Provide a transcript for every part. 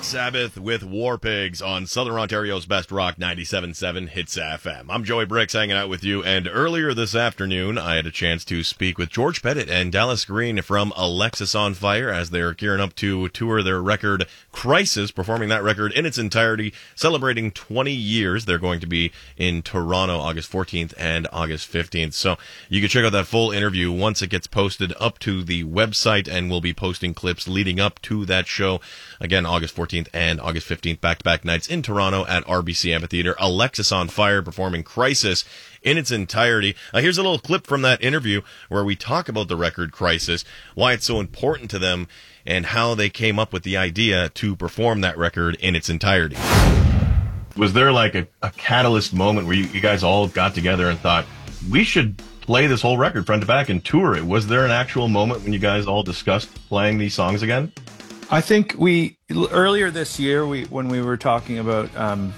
Sabbath with War Pigs on Southern Ontario's Best Rock 97.7 Hits FM. I'm Joey Bricks hanging out with you, and earlier this afternoon I had a chance to speak with George Pettit and Dallas Green from Alexisonfire as they're gearing up to tour their record Crisis, performing that record in its entirety, celebrating 20 years. They're going to be in Toronto August 14th and August 15th. So you can check out that full interview once it gets posted up to the website, and we'll be posting clips leading up to that show. Again, August 14th and August 15th, back-to-back nights in Toronto at RBC Amphitheatre. Alexisonfire performing Crisis in its entirety. Here's a little clip from that interview where we talk about the record Crisis, why it's so important to them, and how they came up with the idea to perform that record in its entirety. Was there like a catalyst moment where you guys all got together and thought, we should play this whole record front to back and tour it? Was there an actual moment when you guys all discussed playing these songs again? I think earlier this year, when we were talking about,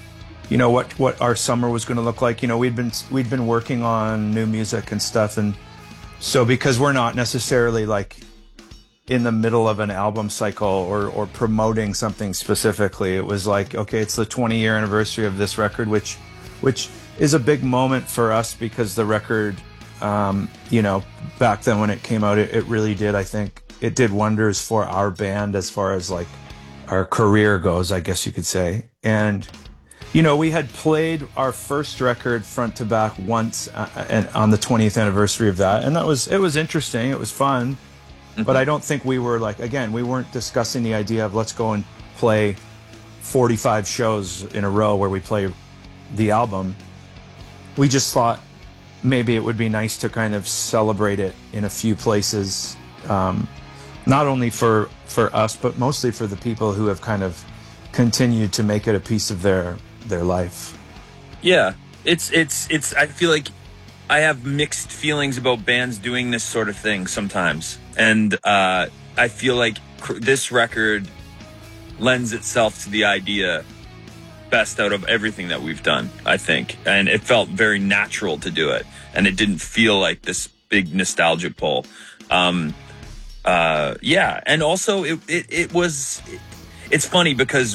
what our summer was going to look like, we'd been working on new music and stuff. And so because we're not necessarily like in the middle of an album cycle or promoting something specifically, it was like, okay, it's the 20-year anniversary of this record, which is a big moment for us because the record, back then when it came out, it really did, I think, it did wonders for our band as far as like our career goes, I guess you could say. And, we had played our first record front to back once and on the 20th anniversary of that. And it was interesting. It was fun. Mm-hmm. But I don't think we were we weren't discussing the idea of let's go and play 45 shows in a row where we play the album. We just thought maybe it would be nice to kind of celebrate it in a few places. Not only for us, but mostly for the people who have kind of continued to make it a piece of their life. Yeah, it's. I feel like I have mixed feelings about bands doing this sort of thing sometimes, and I feel like this record lends itself to the idea best out of everything that we've done, I think, and it felt very natural to do it, and it didn't feel like this big nostalgia pull. And also it's funny because,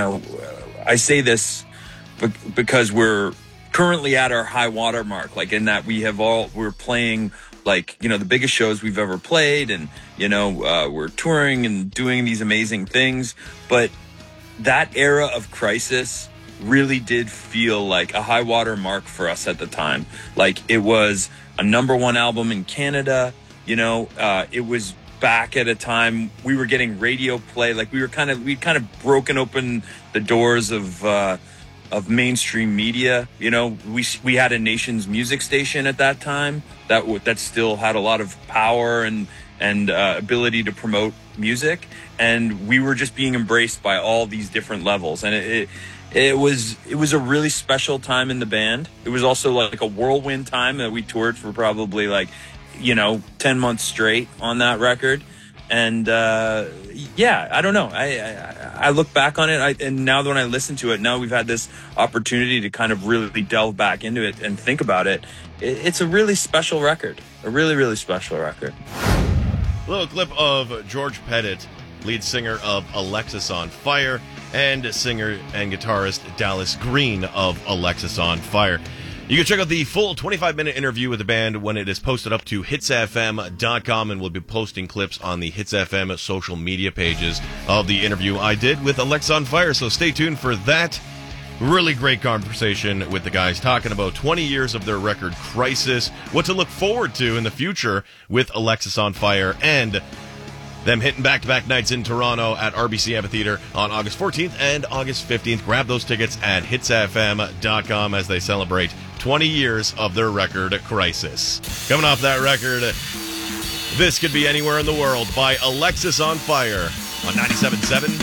I say this because we're currently at our high water mark, like in that we're playing like, the biggest shows we've ever played, and, we're touring and doing these amazing things. But that era of Crisis really did feel like a high water mark for us at the time. Like it was a #1 album in Canada, it was back at a time we were getting radio play, like we'd kind of broken open the doors of mainstream media. We had a nation's music station at that time that still had a lot of power and ability to promote music, and we were just being embraced by all these different levels, and it was a really special time in the band. It was also like a whirlwind time that we toured for probably 10 months straight on that record. And, I don't know. I look back on it, and now when I listen to it, now we've had this opportunity to kind of really delve back into it and think about it. It's a really special record, a really, really special record. A little clip of George Pettit, lead singer of Alexisonfire, and singer and guitarist Dallas Green of Alexisonfire. You can check out the full 25-minute interview with the band when it is posted up to hitsfm.com, and we'll be posting clips on the Hits FM social media pages of the interview I did with Alexisonfire, so stay tuned for that. Really great conversation with the guys talking about 20 years of their record Crisis, what to look forward to in the future with Alexisonfire, and them hitting back-to-back nights in Toronto at RBC Amphitheatre on August 14th and August 15th. Grab those tickets at hitsfm.com as they celebrate 20 years of their record Crisis. Coming off that record, This Could Be Anywhere in the World by Alexisonfire on 97.7